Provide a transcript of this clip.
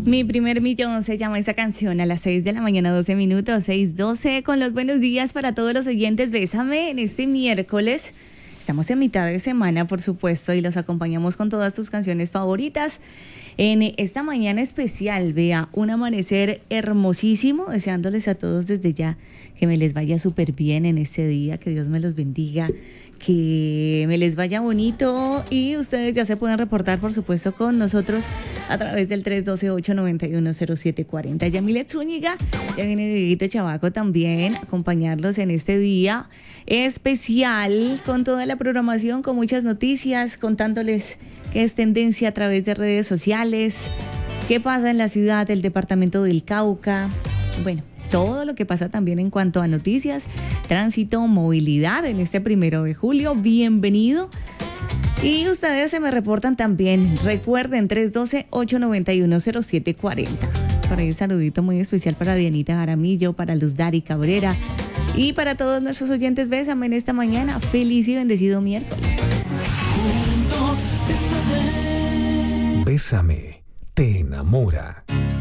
Mi primer millón se llama esta canción a las 6 de la mañana, 12 minutos, 6:12, con los buenos días para todos los oyentes. Bésame en este miércoles. Estamos en mitad de semana, por supuesto, y los acompañamos con todas tus canciones favoritas. En esta mañana especial, vea, un amanecer hermosísimo, deseándoles a todos desde ya que me les vaya súper bien en este día, que Dios me los bendiga, que me les vaya bonito, y ustedes ya se pueden reportar, por supuesto, con nosotros a través del 312-891-0740. Yamilet Zúñiga, ya viene Dieguito Chavaco también, acompañarlos en este día especial con toda la programación, con muchas noticias, contándoles qué es tendencia a través de redes sociales, qué pasa en la ciudad del departamento del Cauca, bueno, todo lo que pasa también en cuanto a noticias, tránsito, movilidad en este 1 de julio. Bienvenido. Y ustedes se me reportan también. Recuerden, 312-891-0740. Por ahí un saludito muy especial para Dianita Jaramillo, para Luz Dari Cabrera y para todos nuestros oyentes. Bésame en esta mañana. Feliz y bendecido miércoles. Juntos, bésame. Bésame, te enamora.